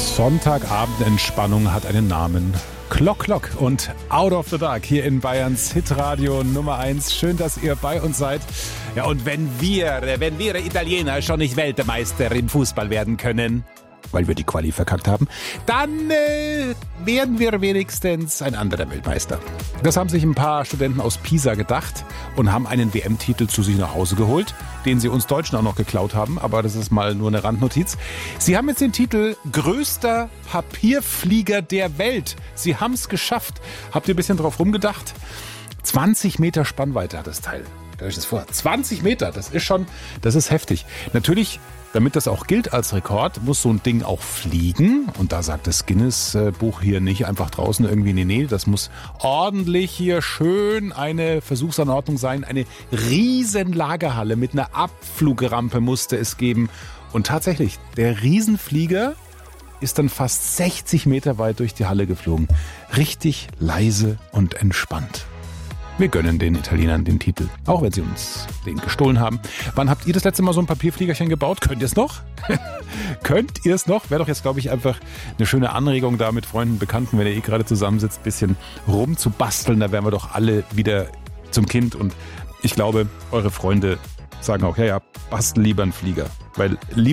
Sonntagabendentspannung hat einen Namen. Clock Clock und Out of the Dark hier in Bayerns Hitradio Nummer 1. Schön, dass ihr bei uns seid. Ja, und wenn wir Italiener schon nicht Weltmeister im Fußball werden können, weil wir die Quali verkackt haben, dann werden wir wenigstens ein anderer Weltmeister. Das haben sich ein paar Studenten aus Pisa gedacht und haben einen WM-Titel zu sich nach Hause geholt, den sie uns Deutschen auch noch geklaut haben, aber das ist mal nur eine Randnotiz. Sie haben jetzt den Titel größter Papierflieger der Welt. Sie haben es geschafft. Habt ihr ein bisschen drauf rumgedacht? 20 Meter Spannweite hat das Teil. Stellt euch das vor. 20 Meter, das ist heftig. Natürlich, damit das auch gilt als Rekord, muss so ein Ding auch fliegen. Und da sagt das Guinness-Buch hier nicht einfach draußen irgendwie, nee, das muss ordentlich hier schön eine Versuchsanordnung sein. Eine riesen Lagerhalle mit einer Abflugrampe musste es geben. Und tatsächlich, der Riesenflieger ist dann fast 60 Meter weit durch die Halle geflogen. Richtig leise und entspannt. Wir gönnen den Italienern den Titel, auch wenn sie uns den gestohlen haben. Wann habt ihr das letzte Mal so ein Papierfliegerchen gebaut? Könnt ihr es noch? Könnt ihr es noch? Wäre doch jetzt, glaube ich, einfach eine schöne Anregung da mit Freunden, Bekannten, wenn ihr gerade zusammensitzt, ein bisschen rumzubasteln. Da wären wir doch alle wieder zum Kind. Und ich glaube, eure Freunde sagen auch, ja, bastel lieber einen Flieger. Weil